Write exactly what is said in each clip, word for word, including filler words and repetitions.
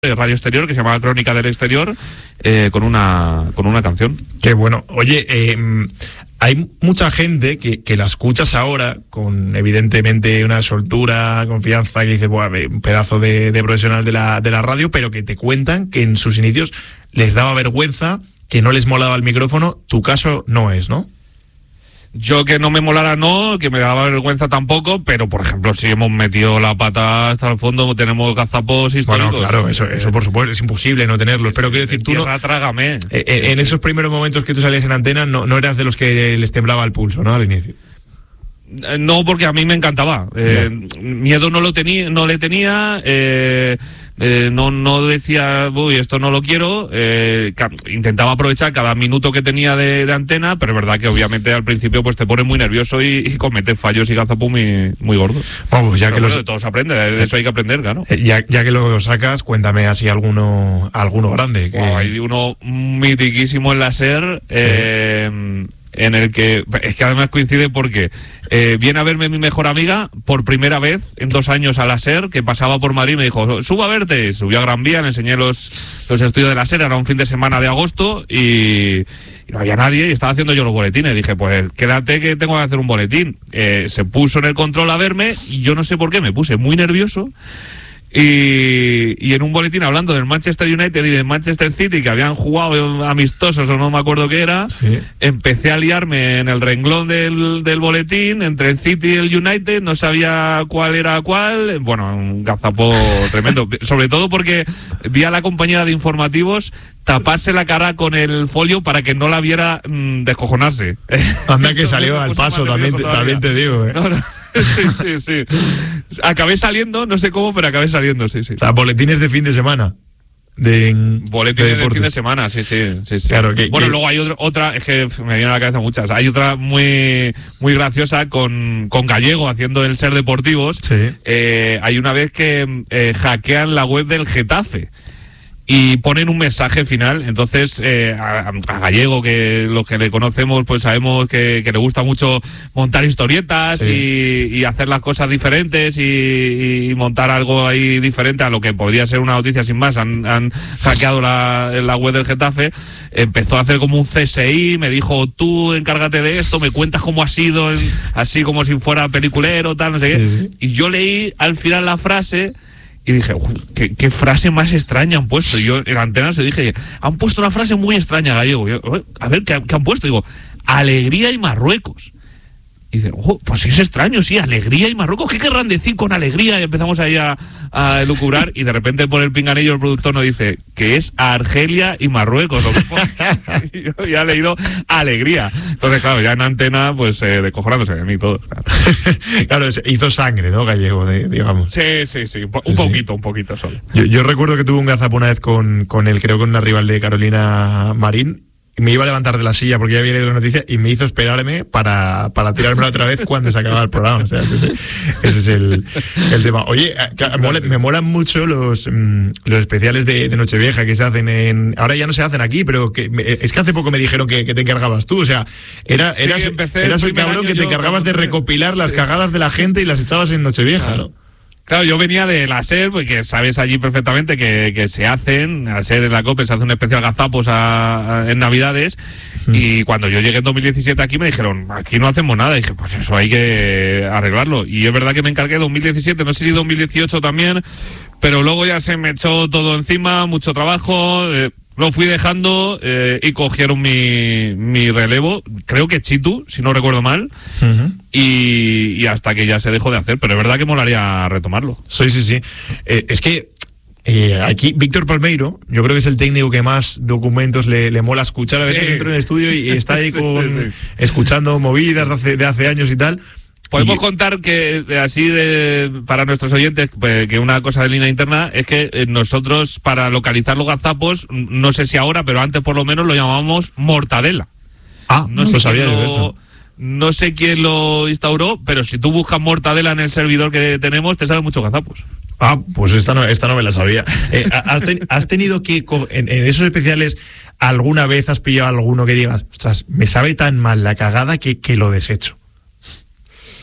de Radio Exterior que se llama Crónica del Exterior, eh, con una con una canción. Qué bueno. Oye, eh, hay mucha gente que, que la escuchas ahora con evidentemente una soltura, confianza, que dice, buah, un pedazo de, de profesional de la, de la radio, pero que te cuentan que en sus inicios les daba vergüenza, que no les molaba el micrófono. Tu caso no es, ¿no? Yo que no me molara no, que me daba vergüenza tampoco, pero por ejemplo si hemos metido la pata hasta el fondo, tenemos gazapos históricos. Bueno, claro, eso, eso por supuesto, es impusible no tenerlos, sí, pero sí, quiero decir, tú no... Trágame. Eh, eh, sí, en sí. esos primeros momentos que tú salías en antena, no, no eras de los que les temblaba el pulso, ¿no? Al inicio. No, porque a mí me encantaba. Eh, miedo no lo tenía, no le tenía. Eh, eh, no, no decía, uy, esto no lo quiero. Eh, intentaba aprovechar cada minuto que tenía de, de antena, pero es verdad que obviamente al principio pues te pone muy nervioso y, y cometes fallos y gazapos muy, muy gordos. Vamos, ya pero que bueno, los... de todos aprende, de eso hay que aprender, claro. Ya, ya que lo sacas, cuéntame así alguno, alguno grande. Que... Wow, hay uno mitiquísimo en la SER. Sí. Eh, en el que, es que además coincide porque eh, viene a verme mi mejor amiga por primera vez en dos años a la SER, que pasaba por Madrid, me dijo, suba a verte, subió a Gran Vía, le enseñé los, los estudios de la SER, era un fin de semana de agosto y, y no había nadie y estaba haciendo yo los boletines, dije, pues quédate que tengo que hacer un boletín. Eh, se puso en el control a verme y yo no sé por qué, me puse muy nervioso. Y, y en un boletín hablando del Manchester United y del Manchester City, que habían jugado amistosos o no me acuerdo qué era, sí. Empecé a liarme en el renglón del, del boletín entre el City y el United, no sabía cuál era cuál, bueno, un gazapo tremendo, sobre todo porque vi a la compañera de informativos taparse la cara con el folio para que no la viera mmm, descojonarse. Anda que salió al paso, también te, también te digo, ¿eh? No, no. Sí, sí, sí. Acabé saliendo, no sé cómo, pero acabé saliendo, sí, sí. O sea, boletines de fin de semana. De, boletines de, de fin de semana, sí, sí, sí, sí. Claro, que, bueno, que... luego hay otra, otra, es que me viene a la cabeza muchas. Hay otra muy, muy graciosa con, con Gallego haciendo el Ser Deportivos. Sí. Eh, hay una vez que eh, hackean la web del Getafe y ponen un mensaje final. Entonces eh, a, a Gallego, que los que le conocemos pues sabemos que, que le gusta mucho montar historietas, sí. y, y hacer las cosas diferentes y, y montar algo ahí diferente a lo que podría ser una noticia sin más. Han, han hackeado la, la web del Getafe, empezó a hacer como un C S I, me dijo, tú encárgate de esto, me cuentas cómo ha sido, en, así como si fuera peliculero, tal, no sé qué. Sí. Y yo leí al final la frase y dije, ¿qué, qué frase más extraña han puesto? Y yo en la antena se dije, han puesto una frase muy extraña, Gallego. Yo, a ver, ¿qué, ¿qué han puesto? Digo, alegría y Marruecos. Y dice, ojo, pues es extraño, sí, alegría y Marruecos. ¿Qué querrán decir con alegría? Y empezamos ahí a, a elucubrar y de repente por el pinganillo el productor nos dice que es Argelia y Marruecos. Y yo ya he leído alegría. Entonces, claro, ya en antena, pues eh, descojonándose de mí todo. Claro, claro, hizo sangre, ¿no, Gallego? De, digamos. Sí, sí, sí, un, un sí, poquito, sí. un poquito solo. Yo, yo recuerdo que tuve un gazapo una vez con, con él, creo que con una rival de Carolina Marín. Me iba a levantar de la silla porque ya había leído la noticia y me hizo esperarme para, para tirármela otra vez cuando se acababa el programa. O sea, ese, ese es el, el tema. Oye, me, me molan mucho los, los especiales de, de Nochevieja que se hacen en... Ahora ya no se hacen aquí, pero que, es que hace poco me dijeron que, que te encargabas tú. O sea, era, sí, eras, eras el, el cabrón que te encargabas de recopilar las sí, cagadas sí, de la gente y las echabas en Nochevieja, claro. ¿no? Claro, yo venía de la SER, porque sabes allí perfectamente que, que se hacen, al SER en la COPE se hace un especial gazapos a, a, en Navidades, mm. y cuando yo llegué en dos mil diecisiete aquí me dijeron, aquí no hacemos nada, y dije, pues eso hay que arreglarlo, y es verdad que me encargué dos mil diecisiete, no sé si dos mil dieciocho también, pero luego ya se me echó todo encima, mucho trabajo, eh, lo fui dejando eh, y cogieron mi, mi relevo, creo que Chitu, si no recuerdo mal, uh-huh. y, y hasta que ya se dejó de hacer, pero es verdad que molaría retomarlo. Sí, sí, sí. Eh, es que eh, aquí Víctor Palmeiro, yo creo que es el técnico que más documentos le, le mola escuchar. A veces sí. Entro en el estudio y está ahí con, sí, sí. escuchando movidas de hace, de hace años y tal. Podemos y... contar que así de, para nuestros oyentes, pues, que una cosa de línea interna es que nosotros para localizar los gazapos, no sé si ahora, pero antes por lo menos lo llamábamos mortadela. Ah, no, no sé sabía yo esto. No sé quién lo instauró, pero si tú buscas mortadela en el servidor que tenemos, te salen muchos gazapos. Ah, pues esta no, esta no me la sabía. Eh, ¿has, ten, ¿Has tenido que, en, en esos especiales, alguna vez has pillado alguno que digas, ostras, me sabe tan mal la cagada que, que lo desecho?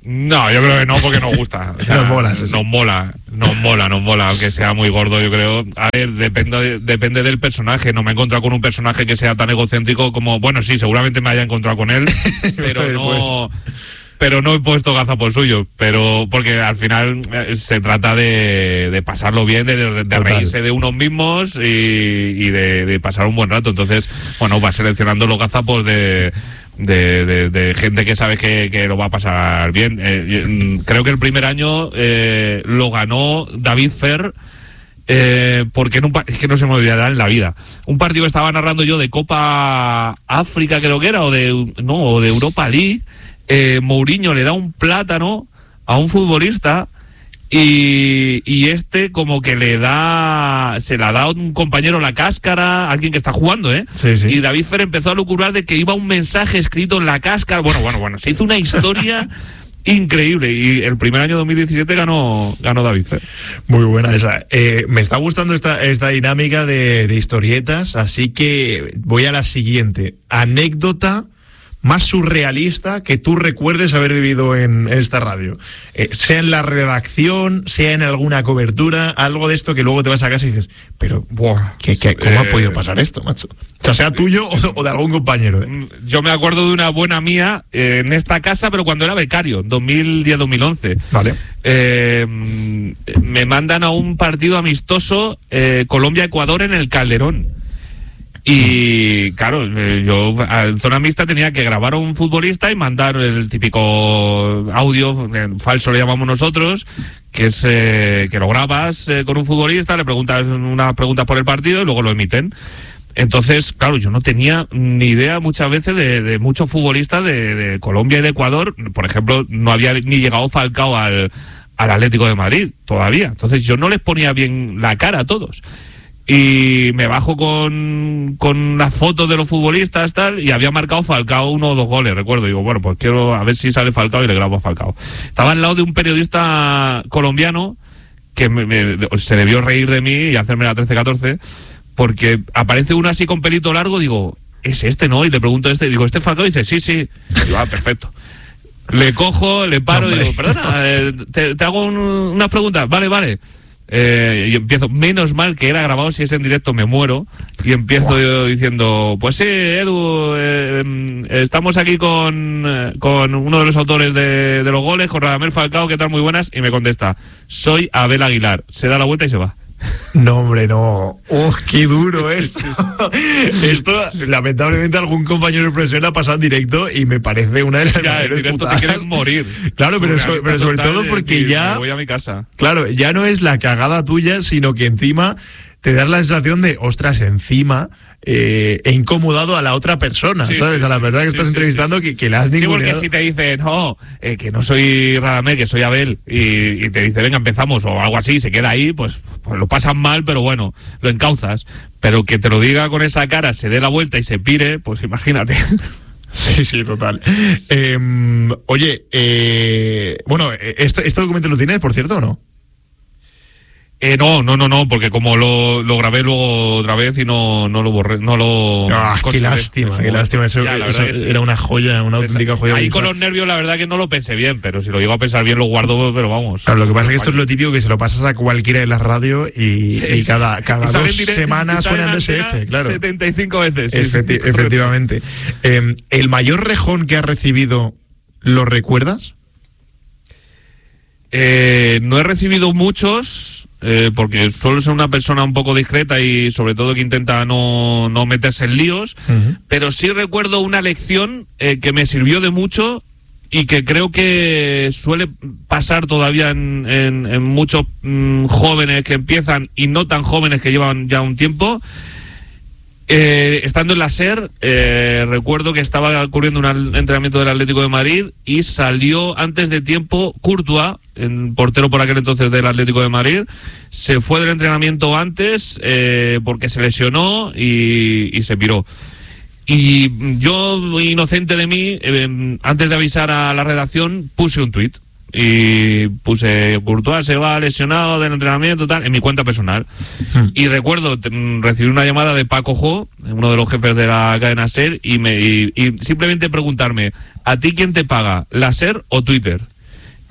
No, yo creo que no, porque nos gusta. O sea, nos mola, sí, sí. Nos mola, nos mola, nos mola, aunque sea muy gordo, yo creo. A ver, depende, depende del personaje. No me he encontrado con un personaje que sea tan egocéntrico como... Bueno, sí, seguramente me haya encontrado con él, pero no... Pero no he puesto gazapos suyos, pero porque al final eh, se trata de, de pasarlo bien, de, de, de reírse de unos mismos y, y de, de pasar un buen rato. Entonces, bueno, va seleccionando los gazapos de... De, de, de gente que sabe que, que lo va a pasar bien. Eh, creo que el primer año eh, lo ganó David Fer, eh, porque en un es que no se me olvidará en la vida. Un partido que estaba narrando yo de Copa África, creo que era, o de, no, o de Europa League. Eh, Mourinho le da un plátano a un futbolista y, y este como que le da, se la da a un compañero la cáscara, alguien que está jugando, ¿eh? Sí, sí. Y David Fer empezó a lucubrar de que iba un mensaje escrito en la cáscara. Bueno, bueno, bueno, se hizo una historia increíble y el primer año dos mil diecisiete ganó, ganó David Fer. Muy buena esa. Eh, me está gustando esta, esta dinámica de, de historietas, así que voy a la siguiente. Anécdota más surrealista que tú recuerdes haber vivido en, en esta radio. Eh, sea en la redacción, sea en alguna cobertura, algo de esto que luego te vas a casa y dices, pero, buah, ¿qué, qué, ¿cómo eh, ha podido pasar esto, macho? O sea, sea tuyo o, o de algún compañero. ¿eh? Yo me acuerdo de una buena mía eh, en esta casa, pero cuando era becario, dos mil diez dos mil once. Vale. Eh, me mandan a un partido amistoso eh, Colombia-Ecuador en el Calderón. Y claro, yo en zona mixta tenía que grabar a un futbolista y mandar el típico audio, falso le llamamos nosotros, que es eh, que lo grabas eh, con un futbolista, le preguntas unas preguntas por el partido y luego lo emiten. Entonces, claro, yo no tenía ni idea muchas veces de, de muchos futbolistas de, de Colombia y de Ecuador. Por ejemplo, no había ni llegado Falcao al, al Atlético de Madrid todavía. Entonces yo no les ponía bien la cara a todos. Y me bajo con, con las fotos de los futbolistas tal y había marcado Falcao uno o dos goles, recuerdo. Digo, bueno, pues quiero a ver si sale Falcao y le grabo a Falcao. Estaba al lado de un periodista colombiano que me, me, se debió reír de mí y hacerme la trece catorce, porque aparece uno así con pelito largo, digo, es este, ¿no? Y le pregunto a este, digo, ¿este Falcao? Y dice, sí, sí. Y digo, ah, perfecto. Le cojo, le paro y digo, perdona, eh, te, te hago un, unas preguntas. Vale, vale. Eh, y empiezo, menos mal que era grabado, si es en directo me muero. Y empiezo yo diciendo, pues sí, Edu, eh, estamos aquí con, eh, con uno de los autores de, de los goles, con Radamel Falcao, ¿qué tal? Muy buenas. Y me contesta, soy Abel Aguilar. Se da la vuelta y se va. No, hombre, no. ¡Oh, qué duro esto! Esto, lamentablemente, algún compañero de profesión ha pasado en directo y me parece una de las ya, en directo putadas. Te quieres morir. Claro, pero, so, pero sobre todo porque decir, ya... Me voy a mi casa. Claro, ya no es la cagada tuya, sino que encima te das la sensación de, ostras, encima... Eh, he incomodado a la otra persona, sí, ¿sabes? Sí, a la persona que sí, estás sí, entrevistando sí, sí. Que, que la has ninguneado. Sí, porque si te dicen, no, eh, que no soy Radamel, que soy Abel, y, y te dice, venga, empezamos, o algo así, se queda ahí, pues, pues lo pasan mal, pero bueno, lo encauzas. Pero que te lo diga con esa cara, se dé la vuelta y se pire, pues imagínate. Sí, sí, total. Eh, oye, eh, bueno, ¿este, ¿este documento lo tienes, por cierto, o no? Eh, no, no, no, no, porque como lo, lo grabé luego otra vez y no, no lo borré, no lo... Ah, qué lástima, qué lástima, eso, ya, eso sí. Era una joya, una auténtica joya. Ahí con los nervios la verdad que no lo pensé bien, pero si lo llego a pensar bien lo guardo, pero vamos. Claro, lo que pasa es que esto es lo típico que se lo pasas a cualquiera de las radios y, sí, y cada, cada y dos direct, semanas suenan D S F, claro. setenta y cinco veces. Sí, Efecti sí, efectivamente. Eh, ¿El mayor rejón que has recibido lo recuerdas? Eh, no he recibido muchos, eh, porque suelo ser una persona un poco discreta y sobre todo que intenta no, no meterse en líos, uh-huh. Pero sí recuerdo una lección eh, que me sirvió de mucho y que creo que suele pasar todavía en, en, en muchos mmm, jóvenes que empiezan y no tan jóvenes que llevan ya un tiempo. Eh, estando en la SER, eh, recuerdo que estaba ocurriendo un entrenamiento del Atlético de Madrid y salió antes de tiempo Courtois, en portero por aquel entonces del Atlético de Madrid, se fue del entrenamiento antes eh, porque se lesionó y, y se piró. Y yo, inocente de mí, eh, antes de avisar a la redacción, puse un tuit. Y puse, Courtois se va lesionado del entrenamiento, tal, en mi cuenta personal. Hmm. Y recuerdo, te, recibí una llamada de Paco Jo, uno de los jefes de la cadena SER, y, me, y, y simplemente preguntarme, ¿a ti quién te paga, la SER o Twitter?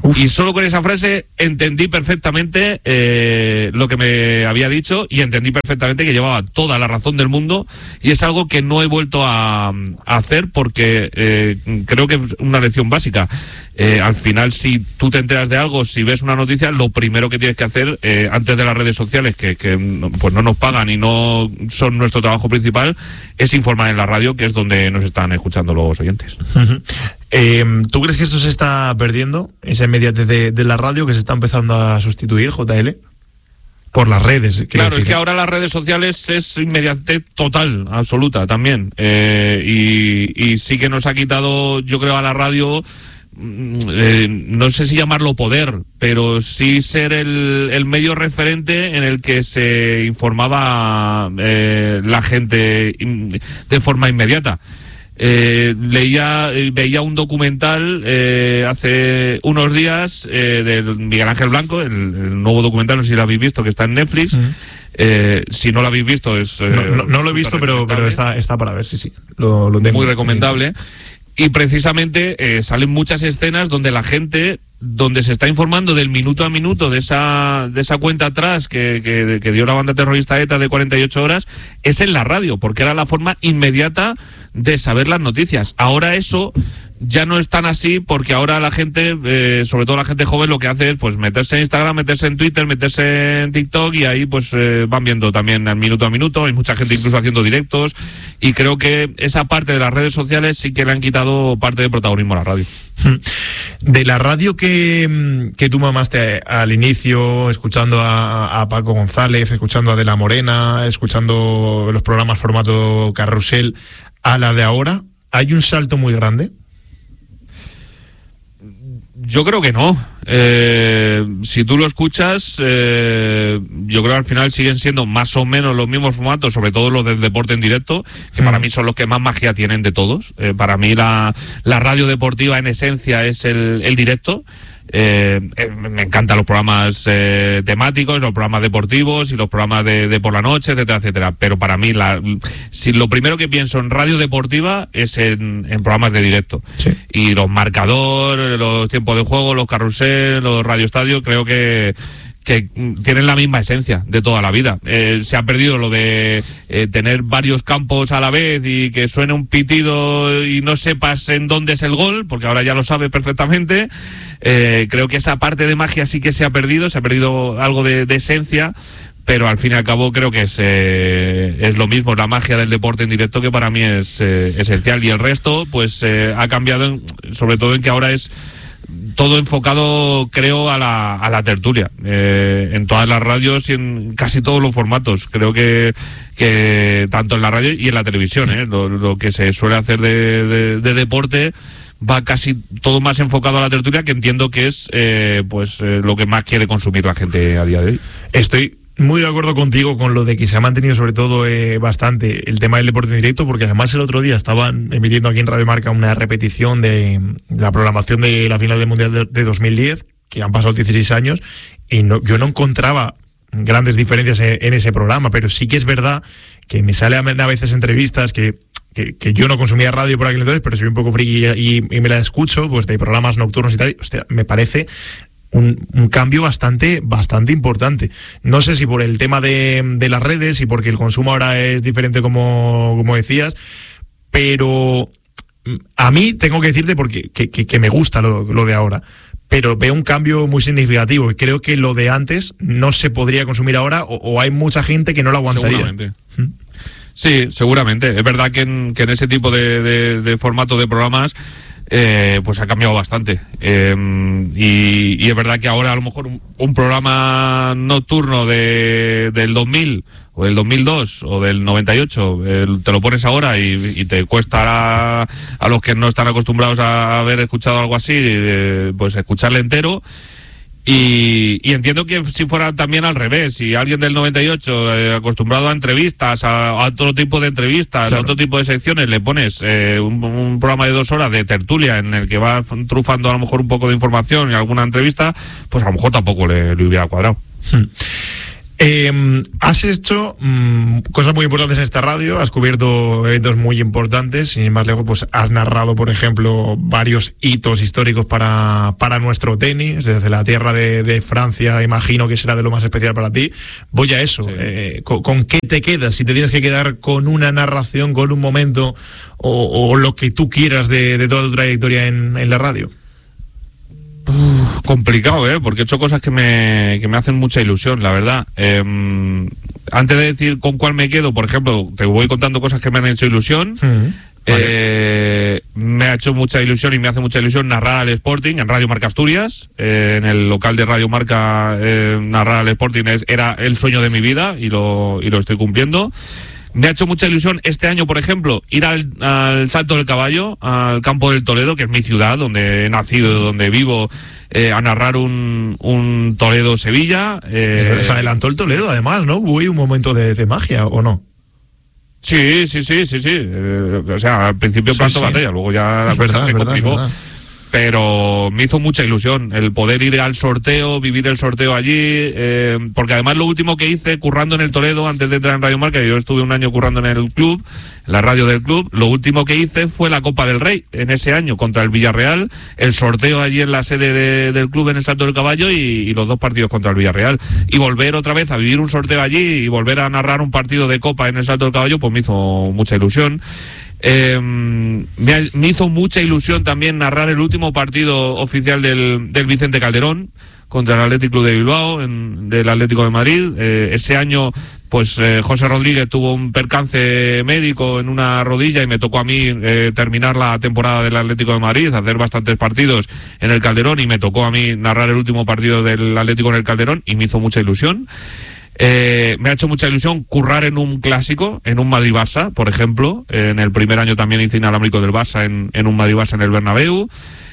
Uf. Y solo con esa frase entendí perfectamente eh, lo que me había dicho y entendí perfectamente que llevaba toda la razón del mundo, y es algo que no he vuelto a, a hacer porque eh, creo que es una lección básica. Eh, al final, si tú te enteras de algo, si ves una noticia, lo primero que tienes que hacer eh, antes de las redes sociales, que, que pues no nos pagan y no son nuestro trabajo principal, es informar en la radio, que es donde nos están escuchando los oyentes. Uh-huh. Eh, ¿Tú crees que esto se está perdiendo, esa inmediatez de, de la radio, que se está empezando a sustituir, J L? Por las redes. Claro, decir. Es que ahora las redes sociales es inmediatez total, absoluta también. Eh, y, y sí que nos ha quitado, yo creo, a la radio, eh, no sé si llamarlo poder, pero sí ser el, el medio referente en el que se informaba eh, la gente de forma inmediata. Eh, leía, veía un documental eh, hace unos días eh, de Miguel Ángel Blanco, el, el nuevo documental, no sé si lo habéis visto, que está en Netflix. Mm. Eh, si no lo habéis visto es... Eh, no, no, no lo he visto, pero, pero está, está para ver, sí, sí. Lo, lo tengo. Muy recomendable. Y precisamente eh, salen muchas escenas donde la gente, donde se está informando del minuto a minuto de esa de esa cuenta atrás que, que, que dio la banda terrorista ETA de cuarenta y ocho horas, es en la radio, porque era la forma inmediata de saber las noticias. Ahora eso ya no es tan así, porque ahora la gente, eh, sobre todo la gente joven, lo que hace es pues meterse en Instagram, meterse en Twitter, meterse en TikTok, y ahí pues eh, van viendo también al minuto a minuto. Hay mucha gente incluso haciendo directos, y creo que esa parte de las redes sociales sí que le han quitado parte de protagonismo a la radio. De la radio que, que tú mamaste al inicio, escuchando a, a Paco González, escuchando a De la Morena, escuchando los programas formato carrusel, a la de ahora, ¿hay un salto muy grande? Yo creo que no. Eh, si tú lo escuchas, eh, yo creo que al final siguen siendo más o menos los mismos formatos, sobre todo los del deporte en directo, que mm. para mí son los que más magia tienen de todos. Eh, para mí la, la radio deportiva en esencia es el, el directo. Eh, eh, me encantan los programas eh, temáticos, los programas deportivos y los programas de, de por la noche, etcétera, etcétera. Pero para mí, la, si lo primero que pienso en radio deportiva es en, en programas de directo. Sí. Y los marcadores, los tiempos de juego, los carrusel, los radio estadio, creo que que tienen la misma esencia de toda la vida. Eh, se ha perdido lo de eh, tener varios campos a la vez y que suene un pitido y no sepas en dónde es el gol, porque ahora ya lo sabes perfectamente. Eh, creo que esa parte de magia sí que se ha perdido, se ha perdido algo de, de esencia, pero al fin y al cabo creo que es, eh, es lo mismo, la magia del deporte en directo, que para mí es eh, esencial, y el resto pues eh, ha cambiado, en, sobre todo en que ahora es todo enfocado, creo, a la, a la tertulia, eh, en todas las radios y en casi todos los formatos. Creo que, que tanto en la radio y en la televisión, eh, lo, lo que se suele hacer de, de, de deporte va casi todo más enfocado a la tertulia, que entiendo que es eh, pues eh, lo que más quiere consumir la gente a día de hoy. Estoy muy de acuerdo contigo con lo de que se ha mantenido sobre todo eh, bastante el tema del deporte en directo, porque además el otro día estaban emitiendo aquí en Radio Marca una repetición de la programación de la final del Mundial de, de dos mil diez, que han pasado dieciséis años, y no, yo no encontraba grandes diferencias en, en ese programa, pero sí que es verdad que me sale a, a veces entrevistas que Que, que yo no consumía radio por aquel entonces, pero soy un poco friki y, y me la escucho, pues de programas nocturnos y tal. Hostia, me parece un, un cambio bastante bastante importante. No sé si por el tema de, de las redes y porque el consumo ahora es diferente, como, como decías, pero a mí tengo que decirte porque que, que, que me gusta lo, lo de ahora, pero veo un cambio muy significativo y creo que lo de antes no se podría consumir ahora, o, o hay mucha gente que no lo aguantaría. Seguramente. ¿Mm? Sí, seguramente. Es verdad que en, que en ese tipo de, de, de formato de programas eh, pues ha cambiado bastante. Eh, y, y es verdad que ahora a lo mejor un, un programa nocturno de, del dos mil o del dos mil dos o del noventa y ocho, eh, te lo pones ahora y, y te cuesta a, a los que no están acostumbrados a haber escuchado algo así, eh, pues escucharle entero. Y, y entiendo que si fuera también al revés, si alguien del noventa y ocho eh, acostumbrado a entrevistas, a, a otro tipo de entrevistas, claro, a otro tipo de secciones, le pones eh, un, un programa de dos horas de tertulia en el que va trufando a lo mejor un poco de información y alguna entrevista, pues a lo mejor tampoco le, le hubiera cuadrado. Hmm. Eh, has hecho mmm, cosas muy importantes en esta radio, has cubierto eventos muy importantes, sin ir más lejos, pues has narrado, por ejemplo, varios hitos históricos para, para nuestro tenis, desde la tierra de, de Francia, imagino que será de lo más especial para ti. Voy a eso, sí. eh, ¿con, ¿con qué te quedas? Si te tienes que quedar con una narración, con un momento o, o lo que tú quieras de, de toda tu trayectoria en, en la radio. Uf, complicado, ¿eh? Porque he hecho cosas que me, que me hacen mucha ilusión, la verdad. Eh, antes de decir con cuál me quedo, por ejemplo, te voy contando cosas que me han hecho ilusión. Uh-huh. eh, vale. Me ha hecho mucha ilusión y me hace mucha ilusión narrar al Sporting en Radio Marca Asturias. Eh, en el local de Radio Marca, eh, narrar al Sporting es, era el sueño de mi vida y lo, y lo estoy cumpliendo. Me ha hecho mucha ilusión este año, por ejemplo, ir al, al Salto del Caballo, al campo del Toledo, que es mi ciudad, donde he nacido, donde vivo, eh, a narrar un, un Toledo-Sevilla. Eh, Se adelantó el Toledo, además, ¿no? Hubo un momento de, de magia, ¿o no? Sí, sí, sí, sí, sí. Eh, o sea, al principio planto sí, sí. batalla, luego ya la cosa se complicó. Pero me hizo mucha ilusión el poder ir al sorteo, vivir el sorteo allí, eh, porque además lo último que hice currando en el Toledo antes de entrar en Radio Marca, yo estuve un año currando en el club, en la radio del club, lo último que hice fue la Copa del Rey en ese año contra el Villarreal, el sorteo allí en la sede de, del club en el Salto del Caballo y, y los dos partidos contra el Villarreal. Y volver otra vez a vivir un sorteo allí y volver a narrar un partido de Copa en el Salto del Caballo, pues me hizo mucha ilusión. Eh, me, me hizo mucha ilusión también narrar el último partido oficial del, del Vicente Calderón contra el Athletic Club de Bilbao, en, del Atlético de Madrid. Eh, ese año, pues eh, José Rodríguez tuvo un percance médico en una rodilla y me tocó a mí eh, terminar la temporada del Atlético de Madrid, hacer bastantes partidos en el Calderón y me tocó a mí narrar el último partido del Atlético en el Calderón y me hizo mucha ilusión. Eh, me ha hecho mucha ilusión currar en un clásico, en un Madrid-Barça, por ejemplo. Eh, en el primer año también hice inalámbrico del Barça en, en un Madrid-Barça en el Bernabéu.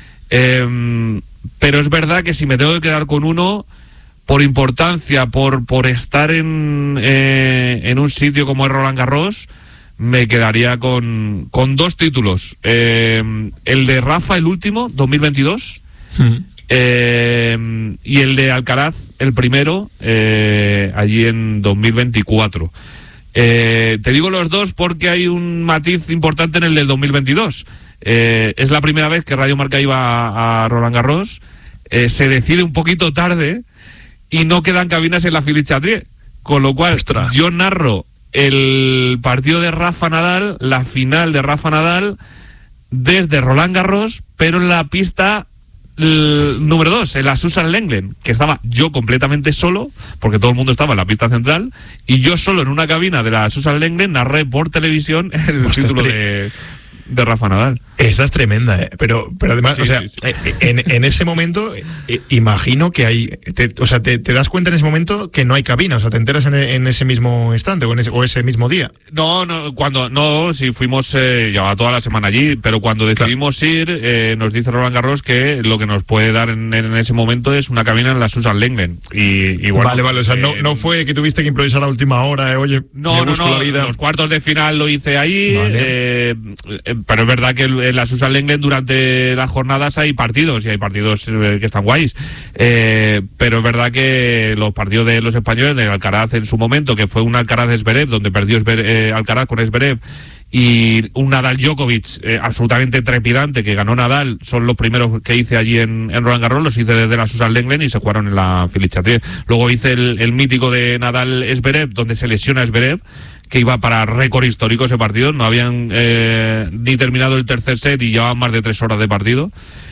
Eh, pero es verdad que si me tengo que quedar con uno, por importancia, por, por estar en, eh, en un sitio como es Roland Garros, me quedaría con, con dos títulos. Eh, el de Rafa, el último, dos mil veintidós. Mm. Eh, y el de Alcaraz, el primero, eh, allí en dos mil veinticuatro. Eh, te digo los dos porque hay un matiz importante en el del dos mil veintidós. Eh, es la primera vez que Radio Marca iba a, a Roland Garros. Eh, se decide un poquito tarde y no quedan cabinas en la Philippe Chatrier. Con lo cual, Ostras. yo narro el partido de Rafa Nadal, la final de Rafa Nadal, desde Roland Garros, pero en la pista el número dos, en la Susan Lenglen, que estaba yo completamente solo, porque todo el mundo estaba en la pista central, y yo solo en una cabina de la Susan Lenglen narré por televisión el Ostras, título de, de Rafa Nadal. Esta es tremenda, ¿eh? pero, pero además, sí, o sea, sí, sí. En, en ese momento, eh, imagino que hay, te, o sea, te, te das cuenta en ese momento que no hay cabina, o sea, te enteras en, en ese mismo instante o, en ese, o ese mismo día. No, no, cuando, no, si fuimos, eh, llevaba toda la semana allí, pero cuando decidimos claro. ir, eh, nos dice Roland Garros que lo que nos puede dar en, en ese momento es una cabina en la Susan Lenglen. Y, y bueno, vale, vale, o sea, eh, no, no fue que tuviste que improvisar a última hora, eh, oye, no, me busco no, no, la vida. Los cuartos de final lo hice ahí, vale. eh, pero es verdad que en la Susan Lenglen durante las jornadas hay partidos y hay partidos eh, que están guays, eh, pero es verdad que los partidos de los españoles, de Alcaraz en su momento, que fue un Alcaraz-Zverev donde perdió Zverev, eh, Alcaraz con Zverev, y un Nadal-Djokovic eh, absolutamente trepidante que ganó Nadal, son los primeros que hice allí en, en Roland Garros, los hice desde la Susan Lenglen y se jugaron en la Philippe Chatrier. Luego hice el, el mítico de Nadal-Zverev donde se lesiona Zverev, que iba para récord histórico ese partido, no habían eh, ni terminado el tercer set y llevaban más de tres horas de partido.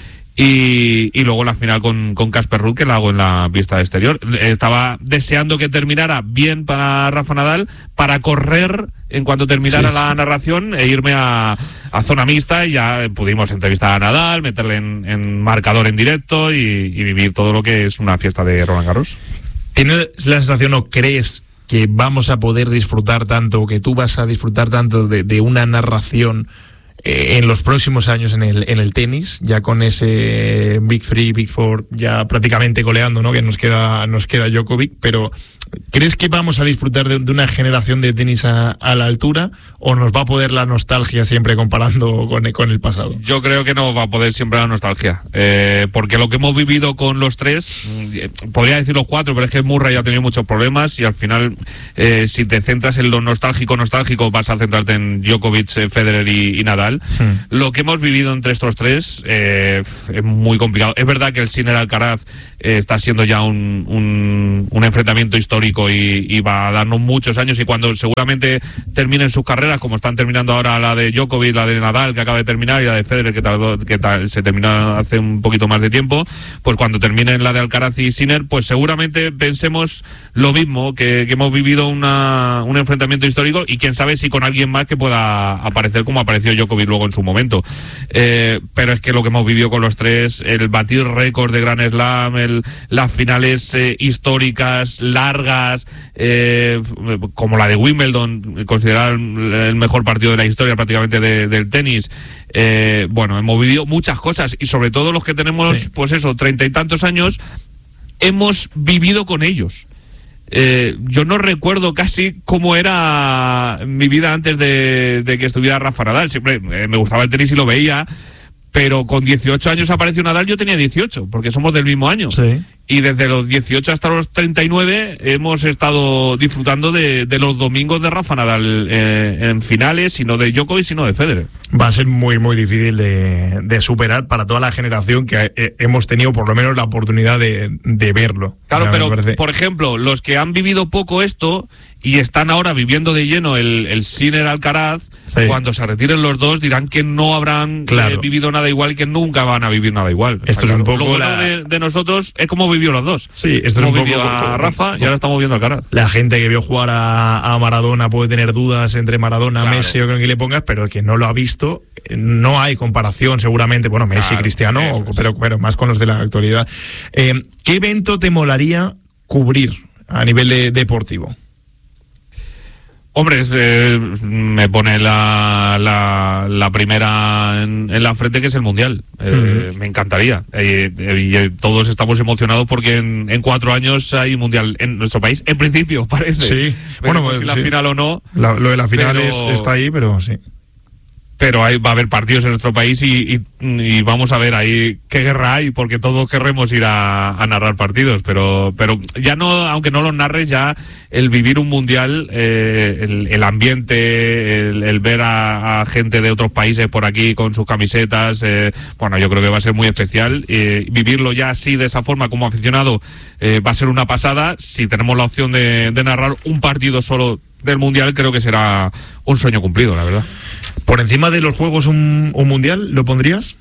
Y, y luego la final con con Casper Ruud, que la hago en la pista exterior. Estaba deseando que terminara bien para Rafa Nadal, para correr en cuanto terminara sí, sí. la narración e irme a, a zona mixta, y ya pudimos entrevistar a Nadal, meterle en, en marcador en directo y, y vivir todo lo que es una fiesta de Roland Garros. ¿Tienes la sensación o crees que vamos a poder disfrutar tanto, o que tú vas a disfrutar tanto de, de una narración eh, en los próximos años en el, en el tenis, ya con ese Big Three, Big Four ya prácticamente coleando, ¿no? Que nos queda, nos queda Djokovic, pero ¿crees que vamos a disfrutar de, de una generación de tenis a, a la altura o nos va a poder la nostalgia siempre comparando con, con el pasado? Yo creo que no va a poder siempre la nostalgia, eh, porque lo que hemos vivido con los tres, podría decir los cuatro, pero es que Murray ha tenido muchos problemas y al final, eh, si te centras en lo nostálgico, nostálgico, vas a centrarte en Djokovic, Federer y, y Nadal. Hmm. Lo que hemos vivido entre estos tres eh, es muy complicado. Es verdad que el Sinner-Alcaraz eh, está siendo ya un, un, un enfrentamiento histórico y, y va a darnos muchos años, y cuando seguramente terminen sus carreras, como están terminando ahora la de Djokovic, la de Nadal que acaba de terminar y la de Federer que, tardó, que ta, se terminó hace un poquito más de tiempo, pues cuando terminen la de Alcaraz y Sinner, pues seguramente pensemos lo mismo, que, que hemos vivido una, un enfrentamiento histórico, y quién sabe si con alguien más que pueda aparecer como apareció Djokovic luego en su momento. Eh, pero es que lo que hemos vivido con los tres, el batir récord de Grand Slam, el, las finales eh, históricas, largas, eh, como la de Wimbledon, considerada el mejor partido de la historia prácticamente de, del tenis. Eh, bueno, hemos vivido muchas cosas, y sobre todo los que tenemos, sí. pues eso, treinta y tantos años, hemos vivido con ellos. Eh, yo no recuerdo casi cómo era mi vida antes de, de que estuviera Rafa Nadal. Siempre eh, me gustaba el tenis y lo veía, pero con dieciocho años apareció Nadal, yo tenía dieciocho, porque somos del mismo año. Sí. Y desde los dieciocho hasta los treinta y nueve hemos estado disfrutando de, de los domingos de Rafa Nadal eh, en finales, y no de Djokovic, sino de Federer. Va a ser muy, muy difícil de, de superar para toda la generación que eh, hemos tenido por lo menos la oportunidad de, de verlo. Claro, o sea, pero, parece... por ejemplo, los que han vivido poco esto y están ahora viviendo de lleno el, el Sinner-Alcaraz, sí. cuando se retiren los dos dirán que no habrán claro. eh, vivido nada igual, y que nunca van a vivir nada igual. Esto claro. es un poco Lo bueno la... de, de nosotros es como vivió los dos. Sí, esto como es un vivió poco a Rafa y ahora estamos viendo a Alcaraz. La gente que vio jugar a, a Maradona puede tener dudas entre Maradona, claro. Messi o con quien le pongas, pero el que no lo ha visto, no hay comparación seguramente. Bueno, Messi, claro, Cristiano, pero, pero más con los de la actualidad. Eh, ¿Qué evento te molaría cubrir a nivel de, deportivo? Hombre, eh, me pone la, la, la primera en, en la frente, que es el Mundial. Eh, uh-huh. Me encantaría. Eh, eh, y todos estamos emocionados porque en, en cuatro años hay Mundial en nuestro país. En principio, parece. Sí. Bueno, pues, si la sí. final o no. La, lo de la final pero... es, está ahí, pero sí. Pero hay, va a haber partidos en nuestro país y, y, y vamos a ver ahí qué guerra hay, porque todos querremos ir a, a narrar partidos, pero pero ya no, aunque no los narres, ya el vivir un mundial, eh, el, el ambiente, el, el ver a, a gente de otros países por aquí con sus camisetas, eh, bueno, yo creo que va a ser muy especial. Eh, vivirlo ya así, de esa forma, como aficionado, eh, va a ser una pasada. Si tenemos la opción de, de narrar un partido solo del mundial, creo que será un sueño cumplido, la verdad. ¿Por encima de los juegos un, un mundial lo pondrías?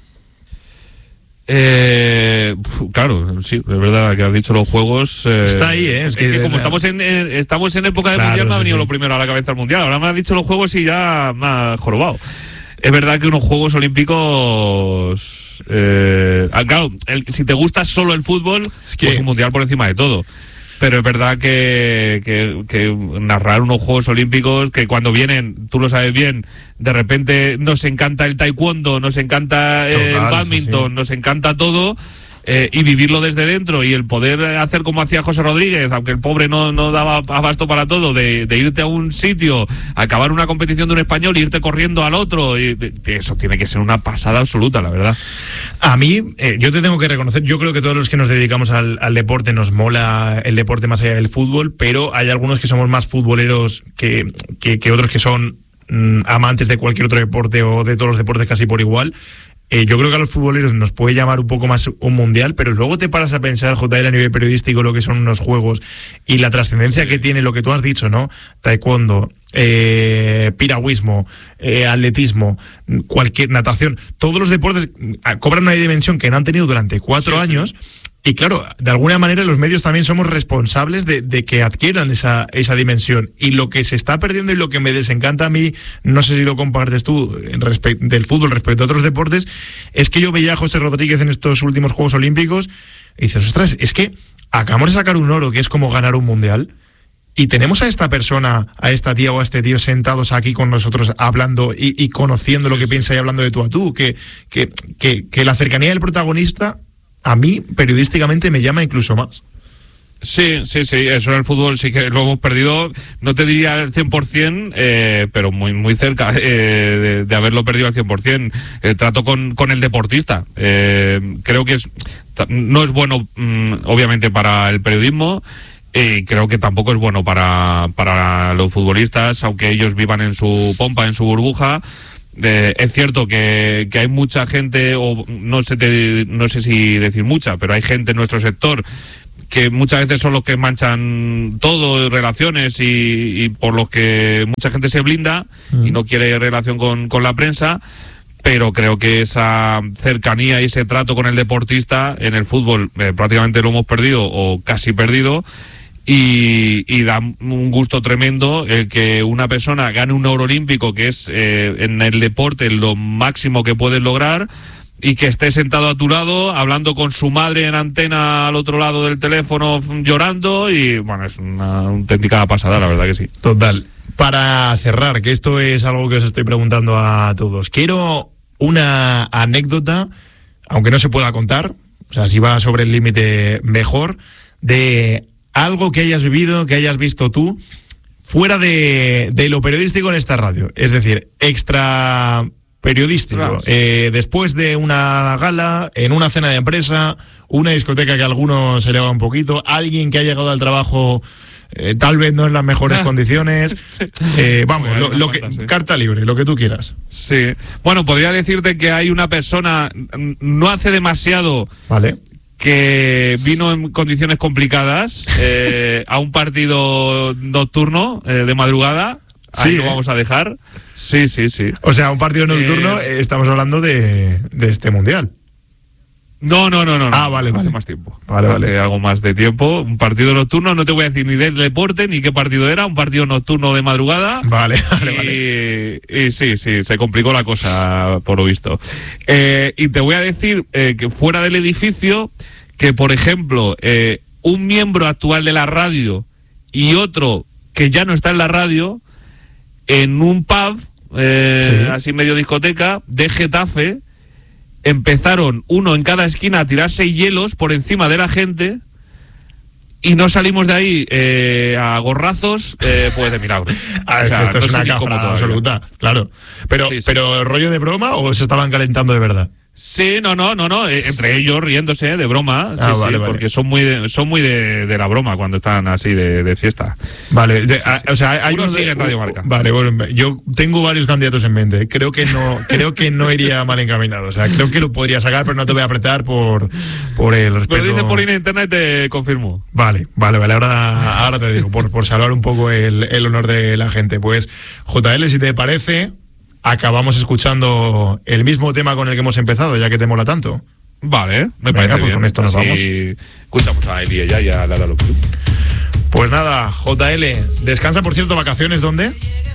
Eh, claro, sí, es verdad que has dicho los juegos. Eh, Está ahí, ¿eh? Es, es que, que como la... estamos en eh, estamos en época de claro, mundial, me ha venido sí, sí. lo primero a la cabeza el mundial. Ahora me has dicho los juegos y ya me ha jorobado. Es verdad que unos Juegos Olímpicos. Eh, claro, el, si te gusta solo el fútbol, es que... pues un mundial por encima de todo. Pero es verdad que, que, que narrar unos Juegos Olímpicos que cuando vienen, tú lo sabes bien, de repente nos encanta el taekwondo, nos encanta el Total, badminton, sí. nos encanta todo, eh, y vivirlo desde dentro, y el poder hacer como hacía José Rodríguez, aunque el pobre no, no daba abasto para todo, de, de irte a un sitio, acabar una competición de un español e irte corriendo al otro, y eso tiene que ser una pasada absoluta, la verdad. A mí, eh, yo te tengo que reconocer, yo creo que todos los que nos dedicamos al, al deporte nos mola el deporte más allá del fútbol, pero hay algunos que somos más futboleros que, que, que otros que son mm, amantes de cualquier otro deporte, o de todos los deportes casi por igual. Eh, yo creo que a los futboleros nos puede llamar un poco más un mundial, pero luego te paras a pensar, J L, a nivel periodístico, lo que son unos juegos y la trascendencia sí. que tiene lo que tú has dicho, ¿no? Taekwondo, eh, piragüismo, eh, atletismo, cualquier natación, todos los deportes cobran una dimensión que no han tenido durante cuatro sí, años. Sí. Y claro, de alguna manera los medios también somos responsables de, de que adquieran esa, esa dimensión. Y lo que se está perdiendo, y lo que me desencanta a mí, no sé si lo compartes tú, en respe- del fútbol respecto a otros deportes, es que yo veía a José Rodríguez en estos últimos Juegos Olímpicos y dices, ostras, es que acabamos de sacar un oro que es como ganar un mundial. y tenemos a esta persona, a esta tía o a este tío sentados aquí con nosotros hablando y, y conociendo lo que piensa y hablando de tú a tú, que, que, que, que la cercanía del protagonista a mí periodísticamente me llama incluso más. Sí, sí, sí, eso en el fútbol sí que lo hemos perdido, no te diría al cien por ciento, eh, pero muy muy cerca eh, de, de haberlo perdido al cien por ciento. El trato con, con el deportista, eh, creo que es no es bueno, mm, obviamente, para el periodismo, y eh, creo que tampoco es bueno para, para los futbolistas, aunque ellos vivan en su pompa, en su burbuja. Eh, es cierto que, que hay mucha gente, o no sé, te, no sé si decir mucha, pero hay gente en nuestro sector que muchas veces son los que manchan todo, relaciones, y, y por los que mucha gente se blinda mm. y no quiere relación con, con la prensa, pero creo que esa cercanía y ese trato con el deportista en el fútbol eh, prácticamente lo hemos perdido o casi perdido, y, y da un gusto tremendo el que una persona gane un oro olímpico, que es eh, en el deporte lo máximo que puedes lograr, y que esté sentado a tu lado, hablando con su madre en antena al otro lado del teléfono, llorando, y bueno, es una auténtica pasada, la verdad que sí. Total. Para cerrar, que esto es algo que os estoy preguntando a todos, quiero una anécdota, aunque no se pueda contar, o sea, si va sobre el límite mejor, de algo que hayas vivido, que hayas visto tú, fuera de, de lo periodístico en esta radio, es decir, extra periodístico, claro. eh, después de una gala, en una cena de empresa, una discoteca que a algunos se le va un poquito, alguien que ha llegado al trabajo eh, tal vez no en las mejores ah, condiciones, sí. eh, vamos, bueno, lo, lo que, sí. carta libre, lo que tú quieras. Sí, bueno, podría decirte que hay una persona, no hace demasiado, vale, que vino en condiciones complicadas eh, a un partido nocturno eh, de madrugada. Ahí sí, lo vamos a dejar. Sí, sí, sí. O sea, un partido nocturno, eh, estamos hablando de, de este mundial. No, no, no, no. Ah, vale, hace vale. más tiempo. Vale, hace vale. algo más de tiempo. Un partido nocturno, no te voy a decir ni del deporte ni qué partido era. Un partido nocturno de madrugada. Vale, vale, y, vale. Y sí, sí, se complicó la cosa, por lo visto. Eh, y te voy a decir eh, que fuera del edificio, que por ejemplo, eh, un miembro actual de la radio y otro que ya no está en la radio, en un pub, eh, sí. así medio discoteca, de Getafe, empezaron uno en cada esquina a tirarse hielos por encima de la gente, y no salimos de ahí eh, a gorrazos, eh, pues de milagro. Ah, o sea, esto no es una cafra absoluta, claro. Pero, sí, sí. pero ¿rollo de broma o se estaban calentando de verdad? Sí, no, no, no, no, entre ellos riéndose de broma, sí, ah, sí, vale, vale. porque son muy de, son muy de, de la broma cuando están así de, de fiesta. Vale, de, sí, a, sí. o sea, hay uno uno sigue de, en Radio Marca. Vale, bueno, yo tengo varios candidatos en mente. Creo que no, creo que no iría mal encaminado. O sea, creo que lo podría sacar, pero no te voy a apretar por, por el respeto. Pero dice por internet, te confirmo. Vale, vale, vale. Ahora, ahora te digo, por, por salvar un poco el, el honor de la gente. Pues, J L, si te parece, acabamos escuchando el mismo tema con el que hemos empezado, ya que te mola tanto. Vale, me Venga, parece pues bien. Con esto nos Así vamos. Escuchamos a Eli y ella y a Lara López. Pues nada, J L, descansa, por cierto, vacaciones, ¿dónde?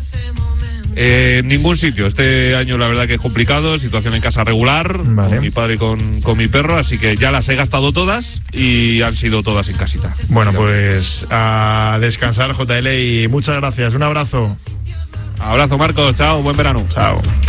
Eh, ningún sitio. Este año la verdad que es complicado, situación en casa regular, vale. con mi padre y con, con mi perro, así que ya las he gastado todas y han sido todas en casita. Bueno, pues a descansar, J L, y muchas gracias. Un abrazo. Abrazo, Marcos. Chao, buen verano. Chao.